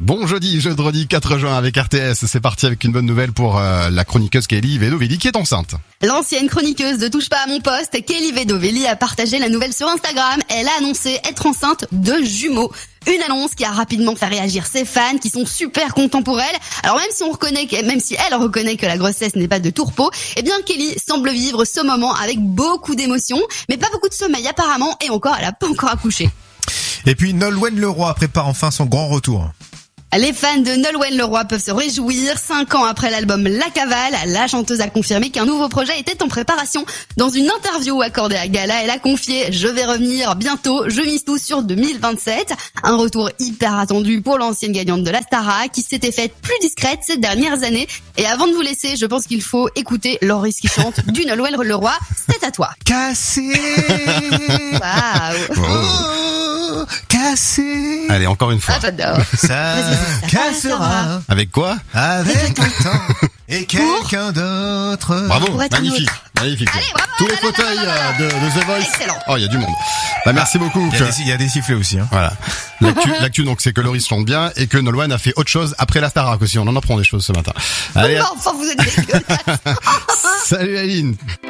Bon jeudi 4 juin avec RTS. C'est parti avec une bonne nouvelle pour la chroniqueuse Kelly Vedovelli qui est enceinte. L'ancienne chroniqueuse de Touche pas à mon poste, Kelly Vedovelli, a partagé la nouvelle sur Instagram. Elle a annoncé être enceinte de jumeaux. Une annonce qui a rapidement fait réagir ses fans qui sont super contents pour elle. Alors même si elle reconnaît que la grossesse n'est pas de tourpeau, eh bien Kelly semble vivre ce moment avec beaucoup d'émotions, mais pas beaucoup de sommeil apparemment, et encore elle a pas encore accouché. Et puis Nolwenn Leroy prépare enfin son grand retour. Les fans de Nolwenn Leroy peuvent se réjouir. 5 ans après l'album La Cavale, la chanteuse a confirmé qu'un nouveau projet était en préparation. Dans une interview accordée à Gala, elle a confié « Je vais revenir bientôt, je mise tout sur 2027 ». Un retour hyper attendu pour l'ancienne gagnante de la Starac qui s'était faite plus discrète ces dernières années. Et avant de vous laisser, je pense qu'il faut écouter Loris qui chante du Nolwenn Leroy. C'est à toi. Cassé. Waouh. Oh, cassé. Allez, encore une fois. Ah, j'adore. Ça cassera. Avec quoi? Avec le temps et quelqu'un d'autre. Bravo, Pour être magnifique. Magnifique. Allez, bravo. Tous les fauteuils de The Voice. Excellent. Oh, il y a du monde. Bah, merci beaucoup. Il y a des sifflets aussi. Hein. Voilà. L'actu donc c'est que Loris chante bien et que Nolwenn a fait autre chose après la Starac aussi. On en apprend des choses ce matin. Allez. Enfin, vous êtes dégueulasse. Salut Aline.